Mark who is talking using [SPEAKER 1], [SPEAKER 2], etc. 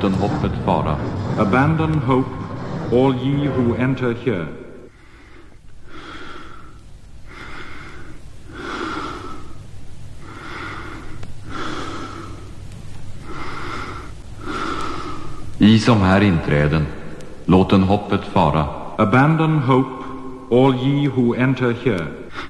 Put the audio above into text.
[SPEAKER 1] låten hoppet fara.
[SPEAKER 2] Abandon hope, all ye who enter here.
[SPEAKER 1] I som här inträden, låten hoppet fara.
[SPEAKER 2] Abandon hope, all ye who enter here.